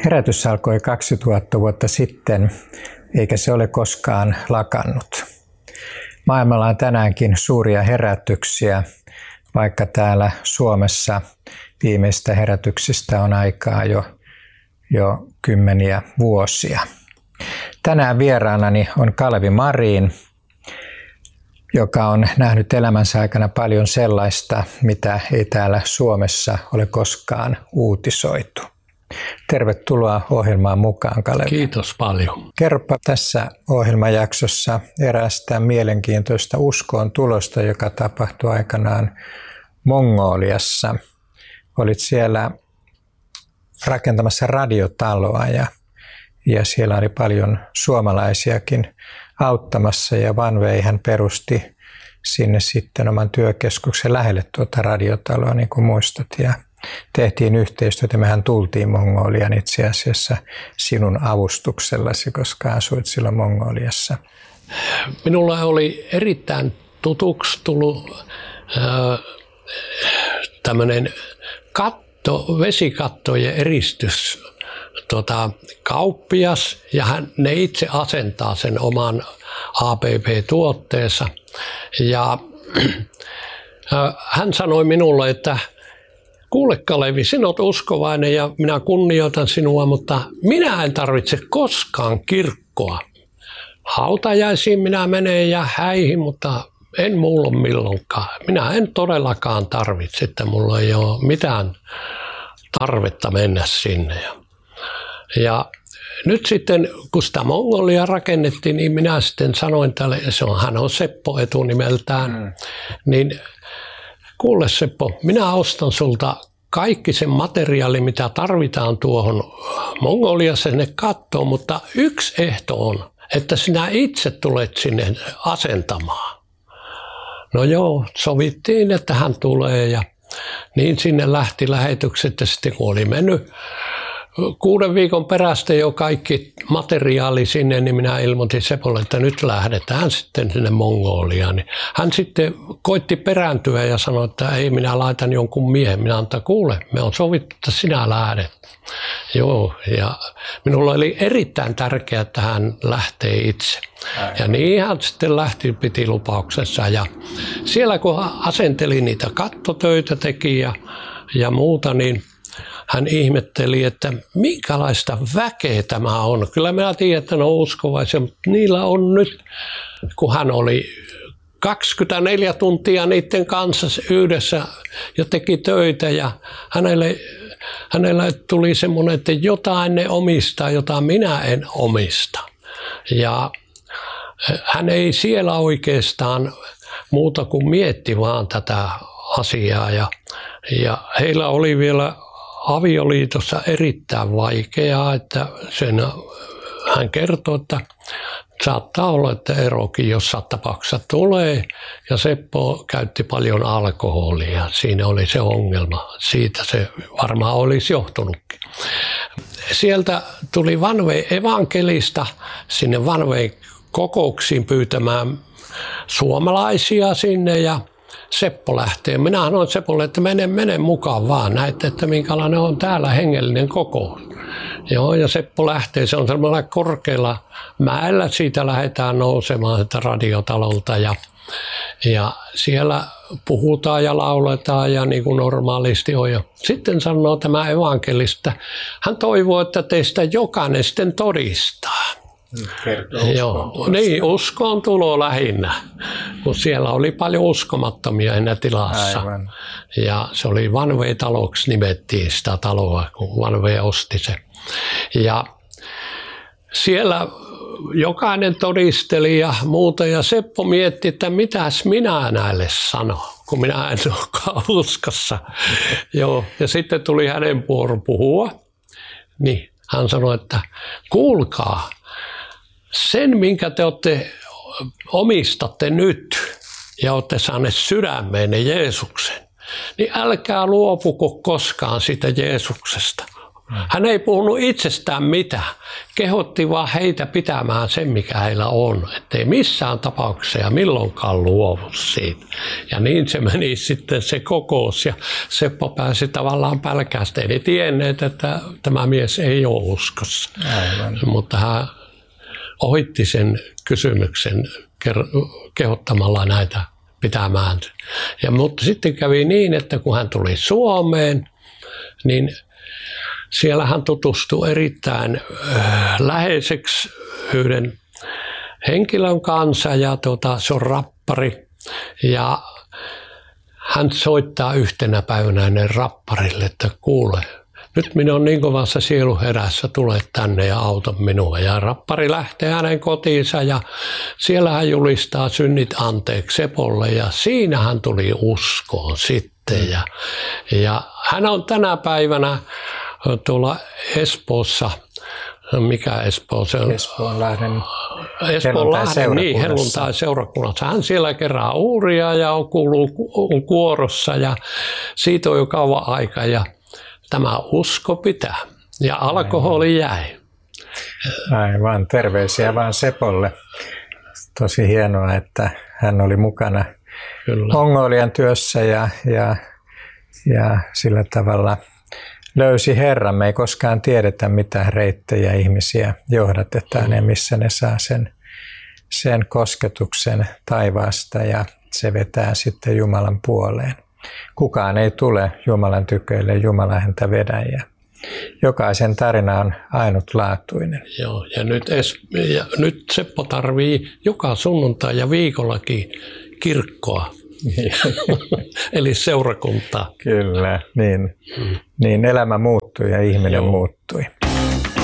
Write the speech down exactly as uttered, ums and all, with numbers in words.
Herätys alkoi kaksituhatta vuotta sitten, eikä se ole koskaan lakannut. Maailmalla on tänäänkin suuria herätyksiä, vaikka täällä Suomessa viimeistä herätyksistä on aikaa jo, jo kymmeniä vuosia. Tänään vieraanani on Kalevi Marin, joka on nähnyt elämänsä aikana paljon sellaista, mitä ei täällä Suomessa ole koskaan uutisoitu. Tervetuloa ohjelmaan mukaan, Kalevi. Kiitos paljon. Kerropa tässä ohjelmajaksossa eräästä mielenkiintoista uskoon tulosta, joka tapahtui aikanaan Mongoliassa. Olit siellä rakentamassa radiotaloa ja, ja siellä oli paljon suomalaisiakin auttamassa, ja Vanvei hän perusti sinne sitten oman työkeskuksen lähelle tuota radiotaloa, niin kuin muistat, ja tehtiin yhteistyötä. Mehän tultiin Mongoliaan itse asiassa sinun avustuksellasi, koska asuit silloin Mongoliassa. Minulla oli erittäin tutuksi tullut äh, tämmöinen katto, vesikattojen eristys, tuota, kauppias, ja hän, ne itse asentaa sen oman A P P-tuotteensa. Ja äh, hän sanoi minulle, että kuule Kalevi, sinä olet uskovainen ja minä kunnioitan sinua, mutta minä en tarvitse koskaan kirkkoa. Hautajaisiin minä menen ja häihin, mutta en mulla ole milloinkaan. Minä en todellakaan tarvitse, että mulla ei ole mitään tarvetta mennä sinne. Ja nyt sitten, kun sitä Mongolia rakennettiin, niin minä sitten sanoin tälle, se on, hän on Seppo etunimeltään, mm. niin kuule Seppo, minä ostan sulta kaikki sen materiaali, mitä tarvitaan tuohon Mongoliassa sinne kattoon, mutta yksi ehto on, että sinä itse tulet sinne asentamaan. No joo, sovittiin, että hän tulee, ja niin sinne lähti lähetykset, ja sitten kun oli mennyt kuuden viikon perästä jo kaikki materiaali sinne, niin minä ilmoitin Sepolle, että nyt lähdetään sitten sinne Mongoliaan. Hän sitten koitti perääntyä ja sanoi, että ei, minä laitan jonkun miehen. Minä antaa kuule, me on sovittu, että sinä lähdet. Joo, ja minulla oli erittäin tärkeää, että hän lähtee itse. Ja niin hän sitten lähti, piti lupauksessa. Ja siellä kun asenteli niitä kattotöitä, teki ja, ja muuta, niin hän ihmetteli, että minkälaista väkeä tämä on. Kyllä minä tiedän, että ne on uskovaisia, mutta niillä on nyt, kun hän oli kaksikymmentäneljä tuntia niiden kanssa yhdessä ja teki töitä, ja hänelle, hänelle tuli semmoinen, että jotain ne omistaa, jota minä en omista. Ja hän ei siellä oikeastaan muuta kuin mietti vaan tätä asiaa, ja, ja heillä oli vielä avioliitossa erittäin vaikeaa, että sen, hän kertoi, että saattaa olla, että erokin jossain tapauksessa tulee, ja Seppo käytti paljon alkoholia. Siinä oli se ongelma. Siitä se varmaan olisi johtunutkin. Sieltä tuli Vanvei evankelista sinne Vanvei kokouksiin pyytämään suomalaisia sinne, ja Seppo lähtee. Minä sanoin Sepolle, että mene, mene mukaan vaan, näette, että minkälainen on täällä hengellinen kokous. Joo, ja Seppo lähtee, se on sellainen korkealla mäellä, siitä lähdetään nousemaan sitä radiotalolta, ja, ja siellä puhutaan ja lauletaan ja niin kuin normaalisti on. Ja sitten sanoo tämä evankelista, hän toivoo, että teistä jokainen sitten todistaa. Joo, niin, uskoon tulo lähinnä, kun siellä oli paljon uskomattomia enää tilassa. Aivan. Ja se oli Vanvei-taloksi nimettiin sitä taloa, kun Vanvei osti se. Ja siellä jokainen todisteli ja muuta, ja Seppo mietti, että mitäs minä näille sanon, kun minä en olekaan uskossa. Joo, ja sitten tuli hänen vuoro puhua, niin hän sanoi, että kuulkaa, sen, minkä te olette, omistatte nyt ja olette saaneet sydämeenne Jeesuksen, niin älkää luopuko koskaan siitä Jeesuksesta. Hän ei puhunut itsestään mitään. Kehotti vaan heitä pitämään sen, mikä heillä on. Ettei missään tapauksessa milloinkaan luovu siitä. Ja niin se meni sitten se kokous. Ja Seppo pääsi tavallaan pälkästä. Ei tienneet, että tämä mies ei ole uskossa. Aivan. Mutta hän ohitti sen kysymyksen kehottamalla näitä pitämään. Ja, mutta sitten kävi niin, että kun hän tuli Suomeen, niin siellä hän tutustui erittäin äh, läheiseksi yhden henkilön kanssa, ja tuota, se on rappari. Ja hän soittaa yhtenä päivänä hänen rapparille, että kuule, nyt minä olen niin kovassa sieluherässä, tule tänne ja auta minua. Ja rappari lähtee hänen kotiinsa ja siellä hän julistaa synnit anteeksi Sepolle ja siinä hän tuli uskoon sitten. Ja, ja hän on tänä päivänä tuolla Espoossa, mikä Espoo se on? Espoonlahden Espoonlahden, niin, helluntai-seurakunnassa. Hän siellä kerää uuria ja on kuuluu on kuorossa ja siitä on jo kauan aika ja tämä usko pitää ja alkoholi jäi. Aivan, terveisiä vaan Sepolle. Tosi hienoa, että hän oli mukana Kyllä. Mongolian työssä ja, ja, ja sillä tavalla löysi Herran. Me ei koskaan tiedetä, mitä reittejä ihmisiä johdatetaan ja missä ne saa sen, sen kosketuksen taivaasta ja se vetää sitten Jumalan puoleen. Kukaan ei tule Jumalan tyköille, Jumala häntä vedä ja jokaisen tarina on ainutlaatuinen. Joo, ja nyt, es, ja nyt Seppo tarvii joka sunnuntai ja viikollakin kirkkoa, eli seurakuntaa. Kyllä, niin, mm. niin elämä muuttui ja ihminen Joo. muuttui.